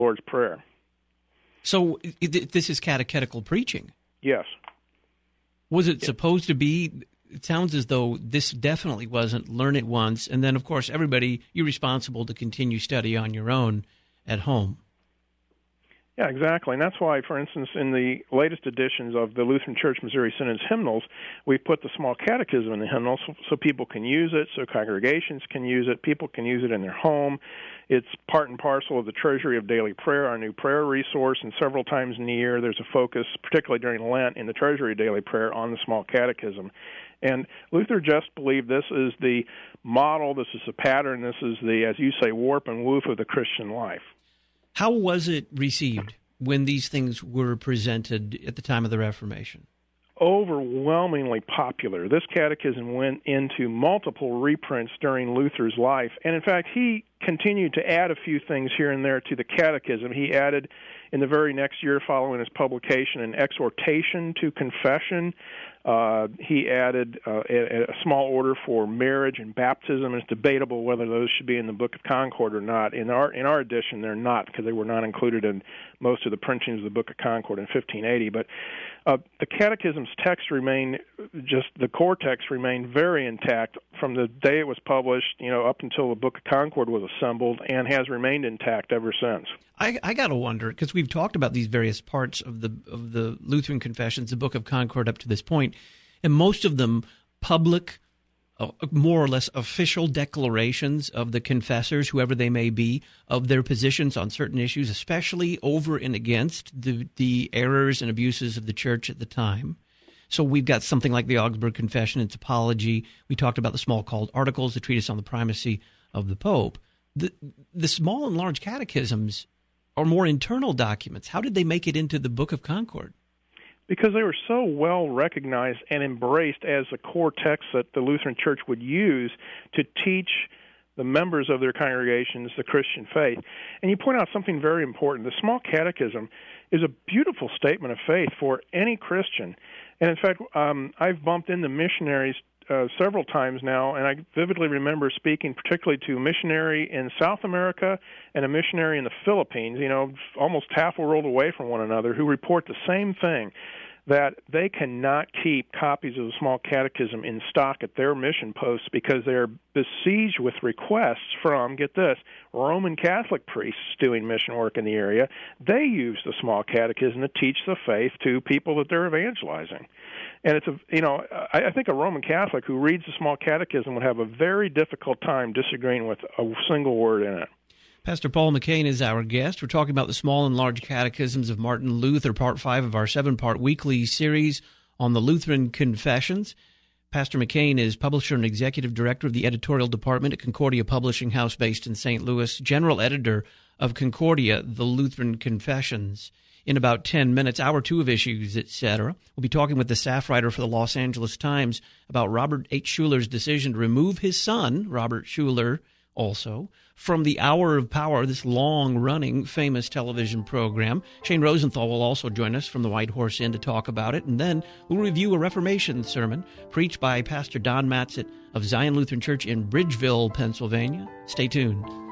Lord's Prayer. So this is catechetical preaching. Yes. Was it supposed to be? It sounds as though this definitely wasn't learn it once, and then, of course, you're responsible to continue study on your own at home. Yeah, exactly. And that's why, for instance, in the latest editions of the Lutheran Church Missouri Synod's hymnals, we put the small catechism in the hymnals so people can use it, so congregations can use it, people can use it in their home. It's part and parcel of the Treasury of Daily Prayer, our new prayer resource, and several times in the year there's a focus, particularly during Lent, in the Treasury of Daily Prayer on the small catechism. And Luther just believed this is the model, this is the pattern, this is the, as you say, warp and woof of the Christian life. How was it received when these things were presented at the time of the Reformation? Overwhelmingly popular. This catechism went into multiple reprints during Luther's life, and in fact, he continued to add a few things here and there to the catechism. He added, in the very next year following his publication, an exhortation to confession. He added a small order for marriage and baptism. It's debatable whether those should be in the Book of Concord or not. In our edition, they're not, because they were not included in most of the printings of the Book of Concord in 1580. But the Catechism's text remained, just the core text remained very intact from the day it was published, up until the Book of Concord was assembled, and has remained intact ever since. I got to wonder, because we've talked about these various parts of the Lutheran Confessions, the Book of Concord up to this point, and most of them public, more or less official declarations of the confessors, whoever they may be, of their positions on certain issues, especially over and against the errors and abuses of the church at the time. So we've got something like the Augsburg Confession, its apology. We talked about the small called articles, the treatise on the primacy of the Pope. The small and large catechisms are more internal documents. How did they make it into the Book of Concord? Because they were so well recognized and embraced as the core text that the Lutheran Church would use to teach the members of their congregations the Christian faith. And you point out something very important. The small catechism is a beautiful statement of faith for any Christian. And in fact, I've bumped into missionaries several times now, and I vividly remember speaking particularly to a missionary in South America and a missionary in the Philippines, almost half a world away from one another, who report the same thing, that they cannot keep copies of the small catechism in stock at their mission posts because they're besieged with requests from, get this, Roman Catholic priests doing mission work in the area. They use the small catechism to teach the faith to people that they're evangelizing. And it's I think a Roman Catholic who reads the small catechism would have a very difficult time disagreeing with a single word in it. Pastor Paul McCain is our guest. We're talking about the small and large catechisms of Martin Luther, part 5 of our 7-part weekly series on the Lutheran Confessions. Pastor McCain is publisher and executive director of the editorial department at Concordia Publishing House based in St. Louis, general editor of Concordia, the Lutheran Confessions. In about 10 minutes, hour 2 of Issues, etc., we'll be talking with the staff writer for the Los Angeles Times about Robert H. Schuller's decision to remove his son, Robert Schuller, also, from the Hour of Power, this long-running famous television program. Shane Rosenthal will also join us from the White Horse Inn to talk about it, and then we'll review a Reformation sermon preached by Pastor Don Matzett of Zion Lutheran Church in Bridgeville, Pennsylvania. Stay tuned.